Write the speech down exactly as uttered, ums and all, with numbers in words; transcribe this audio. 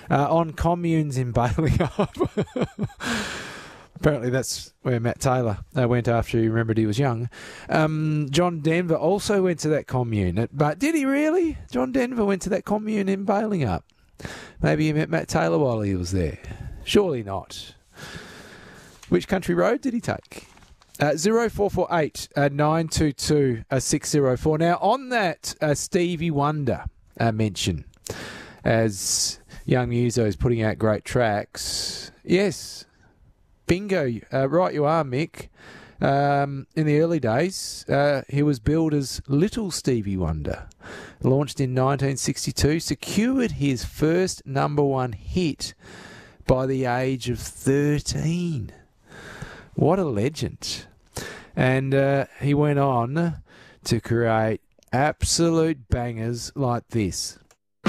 uh, on communes in Baileyup. Apparently that's where Matt Taylor uh, went after he remembered he was young. Um, John Denver also went to that commune. But did he really? John Denver went to that commune in Baileyup. Maybe he met Matt Taylor while he was there. Surely not. Which country road did he take? Uh, zero four four eight nine two two six zero four. Now, on that uh, Stevie Wonder uh, mention, as young Muso is putting out great tracks, yes, bingo, uh, right you are, Mick. Um, in the early days, uh, he was billed as Little Stevie Wonder. Launched in nineteen sixty-two, secured his first number one hit by the age of thirteen. What a legend. And uh, he went on to create absolute bangers like this.